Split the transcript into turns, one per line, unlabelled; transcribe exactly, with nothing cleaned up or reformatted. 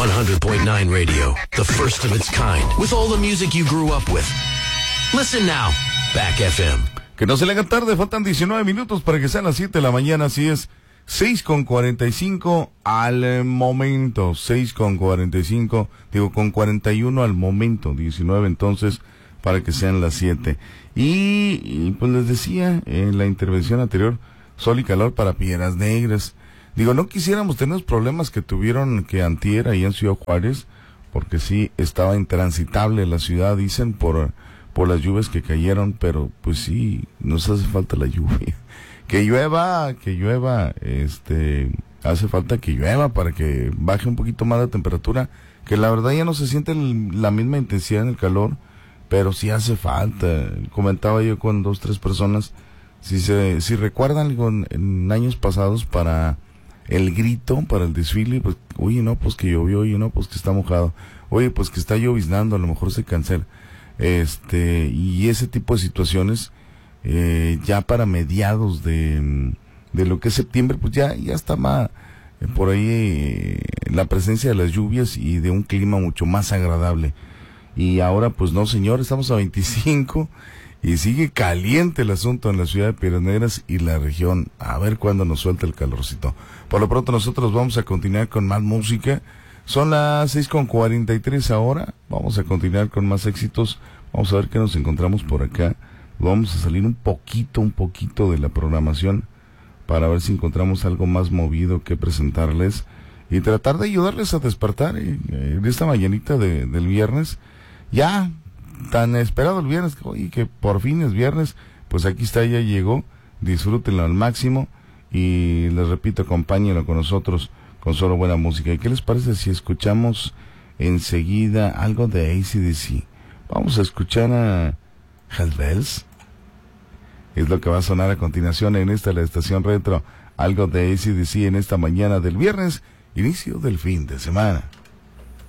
one hundred point nine Radio, the first of its kind, with all the music you grew up with. Listen now, Back F M.
Que no se le haga tarde, faltan diecinueve minutos para que sean las siete de la mañana, así es. seis con cuarenta y cinco al momento, seis con cuarenta y cinco, digo con cuarenta y uno al momento, diecinueve entonces para que sean las siete. Y, y pues les decía en la intervención anterior, sol y calor para Piedras Negras. Digo, no quisiéramos tener los problemas que tuvieron que antier ahí en Ciudad Juárez, porque sí, estaba intransitable la ciudad, dicen, por, por las lluvias que cayeron, pero pues sí, nos hace falta la lluvia. Que llueva, que llueva, este, hace falta que llueva para que baje un poquito más la temperatura, que la verdad ya no se siente el, la misma intensidad en el calor, pero sí hace falta. Comentaba yo con dos, tres personas, si se, si recuerdan algo en, en años pasados para el grito, para el desfile, pues, oye, no, pues que llovió, oye, no, pues que está mojado, oye, pues que está lloviznando, a lo mejor se cancela, este, y ese tipo de situaciones, eh, ya para mediados de, de lo que es septiembre, pues ya, ya está más, eh, por ahí, eh, la presencia de las lluvias y de un clima mucho más agradable. Y ahora, pues no, señor, estamos a veinticinco y sigue caliente el asunto en la ciudad de Piedras Negras y la región. A ver cuándo nos suelta el calorcito. Por lo pronto nosotros vamos a continuar con más música. Son las seis con cuarenta y tres ahora. Vamos a continuar con más éxitos. Vamos a ver qué nos encontramos por acá. Vamos a salir un poquito, un poquito de la programación para ver si encontramos algo más movido que presentarles y tratar de ayudarles a despertar eh, en esta mañanita de, del viernes. Ya, tan esperado el viernes, oye, que por fin es viernes, pues aquí está, ya llegó, disfrútenlo al máximo y les repito, acompáñenlo con nosotros con solo buena música. ¿Y qué les parece si escuchamos enseguida algo de A C D C? Vamos a escuchar a Hellbells, es lo que va a sonar a continuación en esta la estación retro, algo de A C D C en esta mañana del viernes, inicio del fin de semana.